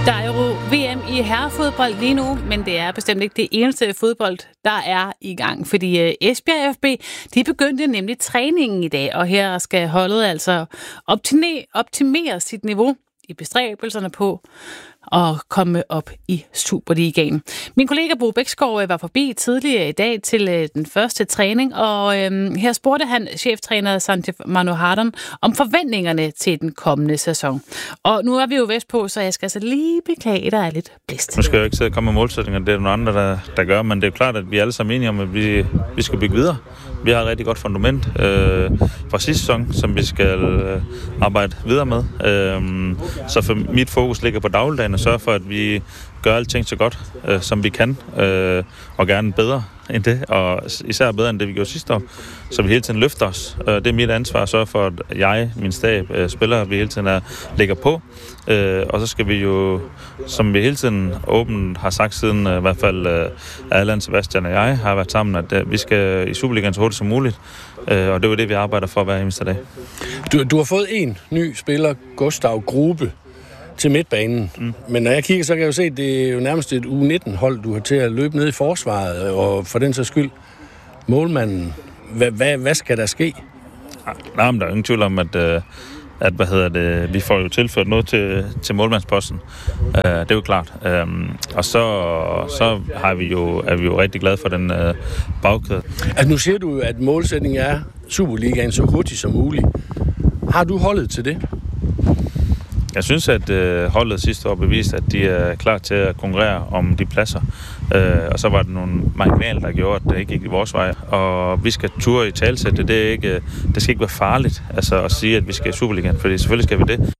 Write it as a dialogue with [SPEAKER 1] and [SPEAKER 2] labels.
[SPEAKER 1] Der er jo VM i herrefodbold lige nu, men det er bestemt ikke det eneste fodbold, der er i gang. Fordi Esbjerg FB, de begyndte nemlig træningen i dag, og her skal holdet altså optimere sit niveau i bestræbelserne på at komme op i Superligaen. Min kollega Bo Bæksgaard var forbi tidligere i dag til den første træning, og her spurgte han cheftræner Sanjay Manohardhan om forventningerne til den kommende sæson. Og nu er vi jo vestpå, så jeg skal altså lige beklage, der er lidt blæst.
[SPEAKER 2] Nu skal jeg jo ikke sidde og komme med målsætninger, det er nogle andre, der gør, men det er jo klart, at vi er alle sammen enige om, at vi skal bygge videre. Vi har et rigtig godt fundament fra sidste sæson, som vi skal arbejde videre med. Så for mit fokus ligger på dagligdagen og sørge for, at vi gør alting så godt, som vi kan, og gerne bedre end det, og især bedre end det, vi gjorde sidste år, så vi hele tiden løfter os. Det er mit ansvar at sørge for, at jeg, min stab, spillere, vi hele tiden ligger på, og så skal vi jo, som vi hele tiden åbent har sagt siden, i hvert fald Allan, Sebastian og jeg har været sammen, at vi skal i Superligaen så hurtigt som muligt, og det er jo det, vi arbejder for hver eneste dag.
[SPEAKER 3] Du har fået en ny spiller, Gustav Grube, til midtbanen. Men når jeg kigger, så kan jeg jo se, at det er jo nærmest et U19-hold, du har til at løbe ned i forsvaret, og for den sags skyld, målmanden, hvad skal der ske?
[SPEAKER 2] Nej, men der er ingen tvivl om, at vi får jo tilført noget til målmandsposten. Det er jo klart. Og så er vi jo rigtig glade for den bagkæde.
[SPEAKER 3] Altså nu siger du jo, at målsætningen er Superligaen så hurtigt som muligt. Har du holdet til det?
[SPEAKER 2] Jeg synes, at holdet sidste år beviste, at de er klar til at konkurrere om de pladser. Og så var det nogle marginaler, der gjorde, at det ikke gik i vores vej. Og vi skal ture i talsætte. Det skal ikke være farligt at sige, at vi skal i Superligaen, for selvfølgelig skal vi det.